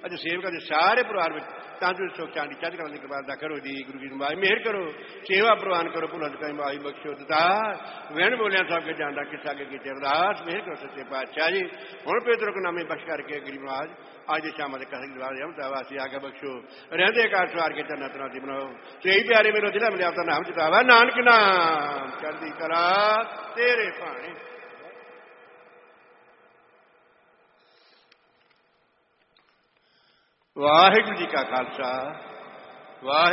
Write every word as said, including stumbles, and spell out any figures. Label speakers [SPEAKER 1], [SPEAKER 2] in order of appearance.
[SPEAKER 1] ਅਤੇ ਸੇਵਕਾਂ ਦੇ ਸਾਰੇ ਪਰਿਵਾਰ ਵਿੱਚ ਤੰਦਰੁਸਤ ਸੁੱਖ ਸ਼ਾਂਤੀ ਚੜ੍ਹਦੀ ਕਲਾ ਦੀ ਕਿਰਪਾ ਅਦਾ ਕਰੋ ਜੀ। ਗੁਰੂ ਜੀ ਨੂੰ ਮਿਹਰ ਕਰੋ, ਸੇਵਾ ਪ੍ਰਵਾਨ ਕਰੋ, ਭੁੱਲ ਚੁਕਾਈ ਮਾਫੀ ਬਖਸ਼ੋ। ਦਾਸ ਵਹਿਣ ਬੋਲਿਆ ਸਭ ਕੇ ਜਾਣਦਾ ਕਿੱਸਾ ਅੱਗੇ ਕੀਤੇ ਅਰਦਾਸ ਮਿਹਰ ਕਰੋ ਸੱਚੇ ਪਾਤਸ਼ਾਹ ਜੀ। ਹੁਣ ਪੇਤਰੋ ਕੋ ਨਾਮੇ ਬਖਸ਼ ਕਰਕੇ ਗਰੀਬ ਨਵਾਜ਼ ਅੱਜ ਦੇ ਸ਼ਾਮਾਂ ਦੇ ਕਸਮ ਜਵਾਬ ਰਮਤਾ ਵਾਸੀ ਆਗੇ ਬਖਸ਼ੋ। ਰਹਿੰਦੇ ਘਰ ਸਵਾਰ ਕੇ ਚਰਨਾਂ ਤਨਾ ਦੀ ਬਣਾਓ। ਸਹੀ ਪਿਆਰੇ ਮੇਰੋ ਜ਼ਿਲ੍ਹਾ ਮਿਲਿਆ ਤਾਂ ਨਾਮ ਚਿਤਾਵਾ ਨਾਨਕ ਨਾਮ ਚੜ੍ਹਦੀ ਕਲਾ ਤੇਰੇ ਭਾਣੇ। ਵਾਹਿਗੁਰੂ ਜੀ ਕਾ ਖਾਲਸਾ ਵਾਹਿਗੁਰੂ